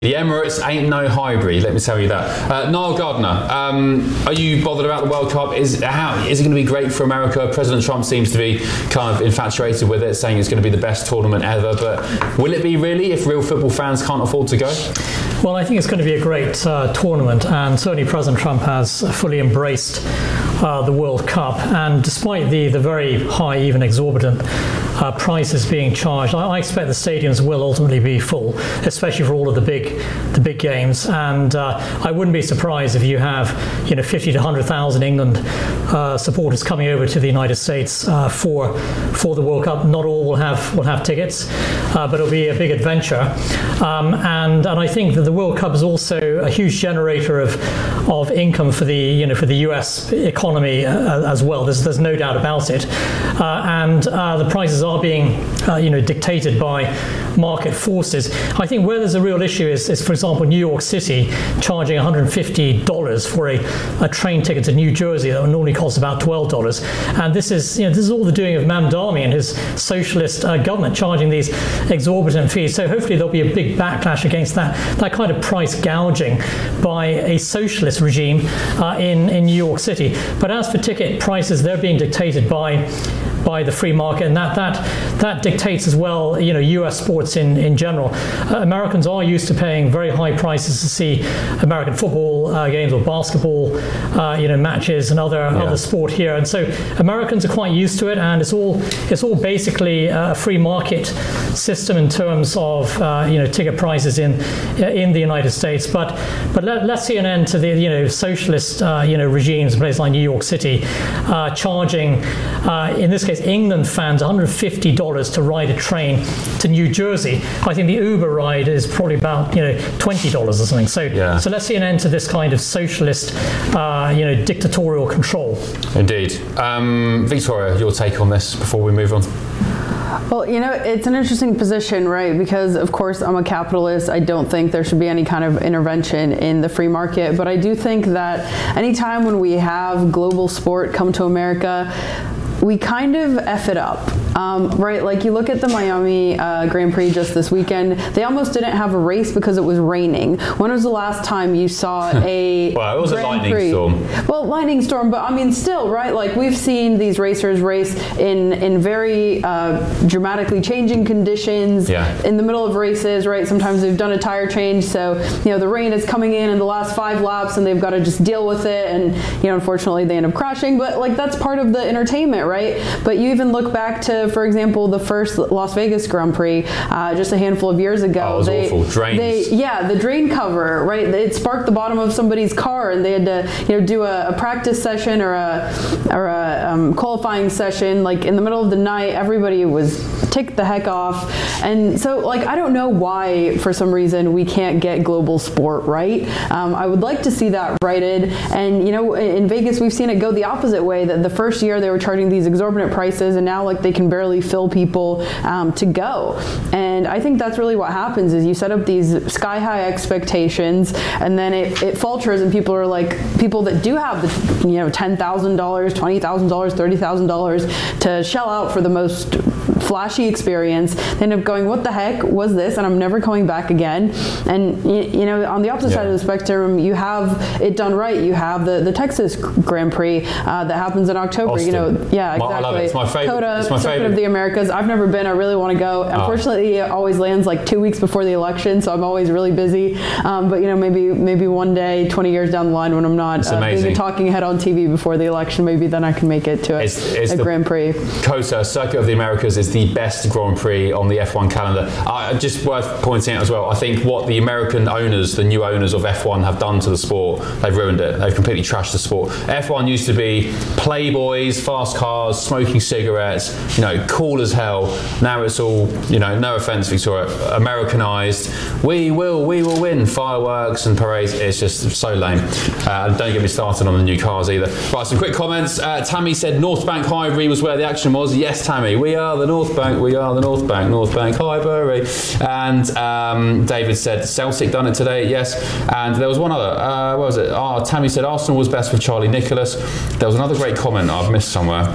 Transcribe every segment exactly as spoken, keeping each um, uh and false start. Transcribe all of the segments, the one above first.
The Emirates ain't no Highbury, let me tell you that. Uh, Niall Gardner, um, are you bothered about the World Cup? Is how is it going to be great for America? President Trump seems to be kind of infatuated with it, saying it's going to be the best tournament ever. But will it be really if real football fans can't afford to go? Well, I think it's going to be a great uh, tournament, and certainly President Trump has fully embraced uh, the World Cup. And despite the, the very high, even exorbitant uh, prices being charged, I, I expect the stadiums will ultimately be full, especially for all of the big the big games. And uh, I wouldn't be surprised if you have, you know, fifty to one hundred thousand England uh, supporters coming over to the United States uh, for for the World Cup. Not all will have will have tickets, uh, but it'll be a big adventure. Um, and and I think that the World Cup is also a huge generator of of income for the you know for the U S economy uh, as well. There's there's no doubt about it. Uh, and uh, the prices are being uh, you know dictated by market forces. I think where there's a real issue is, is for example, New York City charging one hundred fifty dollars for a, a train ticket to New Jersey that would normally cost about twelve dollars. And this is you know this is all the doing of Mamdani and his socialist uh, government, charging these exorbitant fees. So hopefully there'll be a big backlash against that that kind of price gouging by a socialist regime uh, in in New York City. But as for ticket prices, they're being dictated by by the free market, and that that that dictates as well, you know, U S sports in in general. Uh, Americans are used to paying very high prices to see American football uh, games or basketball, uh, you know, matches and other yeah. other sport here, and so Americans are quite used to it, and it's all it's all basically a free market system in terms of uh, you know ticket prices in in the United States. But but let, let's see an end to the you know socialist uh, you know regimes in places like New York City uh, charging uh, in this case England fans one hundred fifty dollars to ride a train to New Jersey. I think the Uber ride is probably about you know twenty dollars or something. So yeah. so let's see an end to this kind of socialist uh, you know dictatorial control. Indeed. Um, Victoria, your take on this before we move on? Well, you know, it's an interesting position, right? Because, of course, I'm a capitalist. I don't think there should be any kind of intervention in the free market. But I do think that anytime when we have global sport come to America, we kind of F it up. Um, right, like you look at the Miami uh, Grand Prix just this weekend, they almost didn't have a race because it was raining. When was the last time you saw a well, it was Grand a lightning Prix? storm. Well, lightning storm, but I mean, still, right? Like we've seen these racers race in in very uh, dramatically changing conditions yeah. in the middle of races, right? Sometimes they've done a tire change, so you know the rain is coming in in the last five laps, and they've got to just deal with it, and you know, unfortunately, they end up crashing. But like that's part of the entertainment, right? But you even look back to, for example, the first Las Vegas Grand Prix uh, just a handful of years ago. Oh, it was they, awful. Drains. They, yeah, the drain cover, right? It sparked the bottom of somebody's car, and they had to, you know, do a, a practice session or a or a um, qualifying session, like in the middle of the night. Everybody was ticked the heck off, and so like I don't know why, for some reason, we can't get global sport right. Um, I would like to see that righted, and you know, in Vegas we've seen it go the opposite way. That the first year they were charging these exorbitant prices, and now like they can barely fill people um, to go. And I think that's really what happens is you set up these sky high expectations, and then it, it falters, and people are like, people that do have the you know ten thousand dollars, twenty thousand dollars, thirty thousand dollars to shell out for the most flashy experience, they end up going, what the heck was this? And I'm never coming back again. And you, you know, on the opposite yeah. side of the spectrum, you have it done right. You have the, the Texas Grand Prix uh, that happens in October. Austin. You know, yeah, exactly. I love it. It's my favorite. COTA, it's my Circuit favorite of the Americas. I've never been. I really want to go. Unfortunately, oh. it always lands like two weeks before the election, so I'm always really busy. Um, but you know, maybe maybe one day, twenty years down the line, when I'm not uh, being a talking head on T V before the election, maybe then I can make it to a, it's, it's a Grand Prix. COTA, Circuit of the Americas, is the best Grand Prix on the F one calendar. Uh, just worth pointing out as well, I think what the American owners, the new owners of F one have done to the sport, they've ruined it. They've completely trashed the sport. F one used to be playboys, fast cars, smoking cigarettes, you know, cool as hell. Now it's all, you know, no offense, Victoria, Americanized. We will, we will win. Fireworks and parades. It's just so lame. Uh, don't get me started on the new cars either. Right, some quick comments. Uh, Tammy said North Bank Highbury was where the action was. Yes, Tammy, we are the North Bank. We are the North Bank. North Bank Highbury. And um, David said Celtic done it today. Yes. And there was one other. Uh, what was it? Oh, Tammy said Arsenal was best with Charlie Nicholas. There was another great comment I've missed somewhere.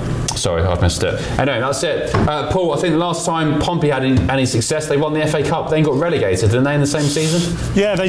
Sorry, I've missed it. Anyway, that's it. Uh, Paul, I think the last time Pompey had any, any success, they won the F A Cup, then got relegated, didn't they, in the same season? Yeah, they